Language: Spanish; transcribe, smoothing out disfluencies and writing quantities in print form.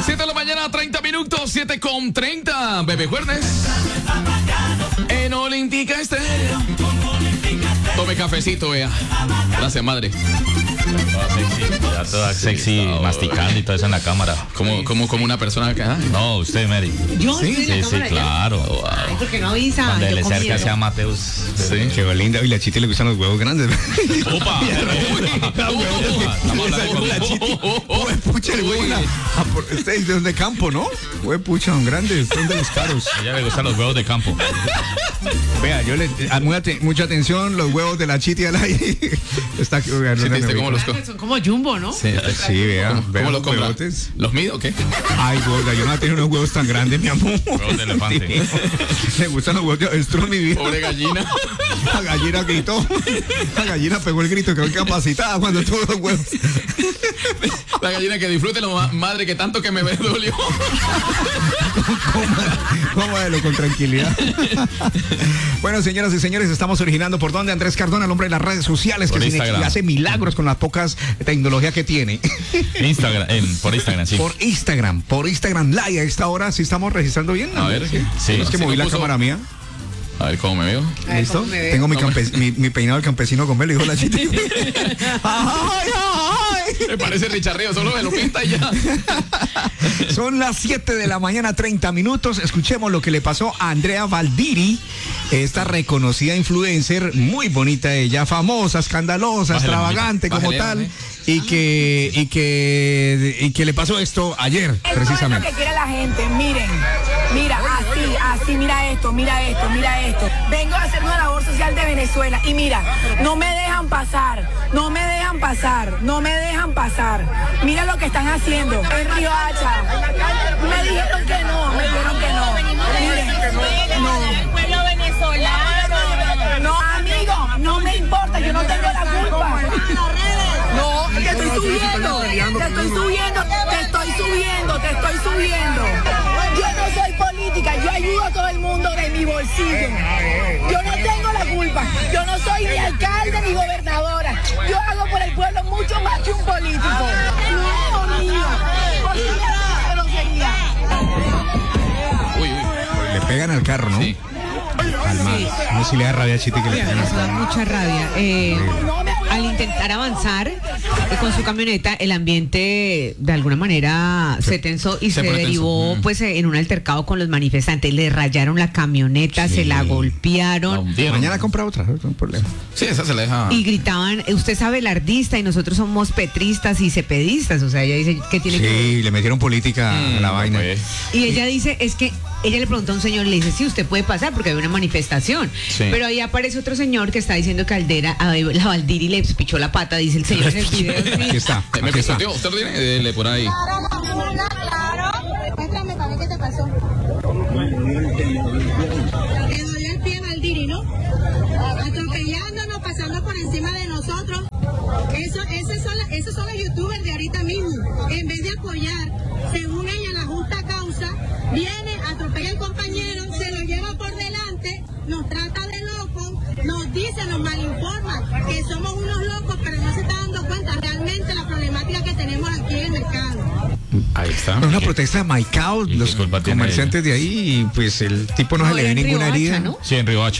7 de la mañana, 30 minutos, 7:30. Bebé Jueves. En Olímpica Estéreo. Tome cafecito, vea. Gracias, madre. Toda sexy, masticando y todo eso en la cámara. Como una persona acá. No, usted, Mary. Yo Sí, estoy en la sí, cámara, claro. Wow. Ay, porque no avisa. Cuando yo le cerca comiendo. sea Mateus. Sí. Qué linda. Y la Chiti le gustan los huevos grandes. ¡Opa! Estamos hablando de La comida. Chiti. Pucha, el huevo. Ustedes son de campo, ¿no? Pucha, son grandes. Son de los caros. A ella le gustan los huevos de campo. Vea, yo le. Mucha atención, los huevos de la Chiti al aire. Está aquí. Vea, Sí, ¿viste cómo los Son como jumbo, ¿no? Sí, vea. ¿Cómo los compra? huevotes. ¿Los mido o qué? Ay, gorda, yo no tengo unos huevos tan grandes, mi amor. Huevos de elefante. Me gustan los huevos de avestruz, mi vida. Pobre gallina. La gallina gritó. La gallina pegó el grito, quedó incapacitada cuando tuvo los huevos. La gallina que disfrute la madre que tanto que me dolió. Cómalo con tranquilidad. Bueno, señoras y señores, estamos originando por dónde Andrés Cardona, el hombre de las redes sociales, Por que Instagram. hace milagros con las pocas tecnologías que tiene. Por Instagram, sí. Por Instagram Live a esta hora, ¿sí estamos registrando bien? A ver, sí. Es que Sí, moví lo la puso. cámara mía. A ver cómo me veo. A ver, ¿Listo? ¿cómo me veo? Tengo mi peinado del campesino con velo, dijo la Chiti. ¡Ay, ay! Me parece Richarreo, solo me lo pinta y ya. Son las 7 de la mañana, 30 minutos. Escuchemos lo que le pasó a Andrea Valdiri, esta reconocida influencer, muy bonita ella, famosa, escandalosa, Bájale, extravagante como bájale, tal, bájale. y que le pasó esto ayer, Eso es lo precisamente. que quiere la gente, miren. Mira, así, mira esto. Vengo a hacer una labor social de Venezuela y mira, no me dejan pasar. Mira lo que están haciendo en Riohacha. Me dijeron que no. Miren, El pueblo venezolano. no, amigo, no me importa, yo no tengo la culpa. No, te estoy subiendo. Yo no soy política, yo ayudo a todo el mundo de mi bolsillo. Yo no tengo la culpa, yo no soy ni alcalde ni gobernadora. Yo hago por el pueblo mucho más que un político. No, mío. ¿Por qué me haces grosería? Uy. Le pegan al carro, ¿no? Sí. Calma. No sé si le da rabia a Chiti que le peguen al Eso da carro. mucha rabia. Al intentar avanzar con su camioneta, el ambiente de alguna manera se tensó y se se pretensó. derivó pues en un altercado con los manifestantes. Le rayaron la camioneta, se la La golpearon hundieron. Mañana compra otra, no hay problema. Sí, esa se la deja. y gritaban, usted es abelardista y nosotros somos petristas y cepedistas. O sea, ella dice que tiene que... Sí, le metieron política a la vaina. Pues. Y ella dice, es que ella le preguntó a un señor, le dice, sí, usted puede pasar porque hay una manifestación. Sí. Pero ahí aparece otro señor que está diciendo que la Valdiri le pichó la pata, dice el señor en el video. Aquí está, Me aquí está. pisoteó. ¿Usted lo tiene? Dele por ahí. Cuéntame también qué te pasó. Le dolió el pie a Valdiri, ¿no? Atropellándonos, pasando por encima de nosotros. Esos son los youtubers de ahorita mismo. En vez de apoyar, según ella, la justa causa, viene, atropella al compañero, se lo lleva por delante, nos trata de locos, nos dice, nos malinforma que somos unos locos, pero no se está dando cuenta realmente la problemática que tenemos aquí en el mercado. Ahí está. Una protesta de Maicao, ¿Y los qué culpa tiene comerciantes de ahí, y pues el tipo no se le ve era en ninguna Riohacha, herida. ¿no? Sí, en Riohacha.